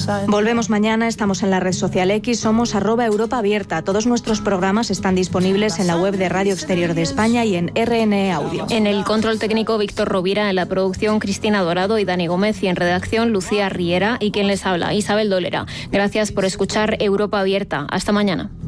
Volvemos mañana, estamos en la red social X, somos @EuropaAbierta. Todos nuestros programas están disponibles en la web de Radio Exterior de España y en RNE Audio. En el control técnico Víctor Rovira, en la producción Cristina Dorado y Dani Gómez, y en redacción Lucía Riera, y quien les habla, Isabel Dolera. Gracias por escuchar Europa Abierta. Hasta mañana.